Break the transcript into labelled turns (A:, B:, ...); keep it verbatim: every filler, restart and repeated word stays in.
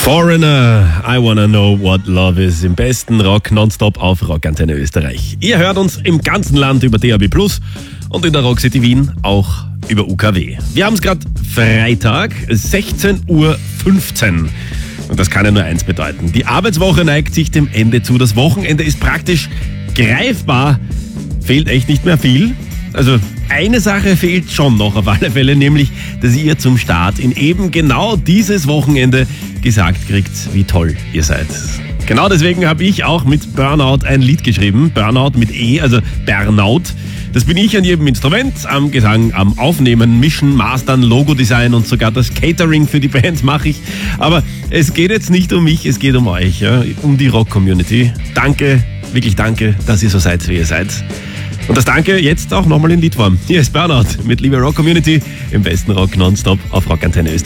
A: Foreigner, I wanna know what love is. Im besten Rock nonstop auf Rockantenne Österreich. Ihr hört uns im ganzen Land über D A B plus und in der Rock City Wien auch über U K W. Wir haben es gerade Freitag, sechzehn Uhr fünfzehn. Und das kann ja nur eins bedeuten. Die Arbeitswoche neigt sich dem Ende zu. Das Wochenende ist praktisch greifbar. Fehlt echt nicht mehr viel. Also eine Sache fehlt schon noch auf alle Fälle, nämlich, dass ihr zum Start in eben genau dieses Wochenende gesagt kriegt, wie toll ihr seid. Genau deswegen habe ich auch mit Burnout ein Lied geschrieben. Burnout mit E, also Burnout. Das bin ich an jedem Instrument, am Gesang, am Aufnehmen, Mischen, Mastern, Logodesign und sogar das Catering für die Bands mache ich. Aber es geht jetzt nicht um mich, es geht um euch, ja, um die Rock-Community. Danke, wirklich danke, dass ihr so seid, wie ihr seid. Und das Danke jetzt auch nochmal in Liedform. Hier ist Burnout mit Liebe Rock Community im besten Rock nonstop auf Rockantenne Österreich.